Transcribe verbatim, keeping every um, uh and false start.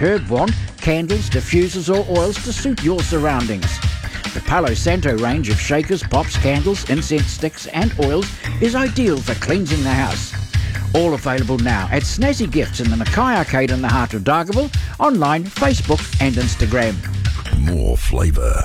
herb wand, candles, diffusers or oils to suit your surroundings. The Palo Santo range of shakers, pops, candles, incense sticks and oils is ideal for cleansing the house. All available now at Snazzy Gifts in the Mackay Arcade in the heart of Dargaville, online, Facebook and Instagram. More flavour.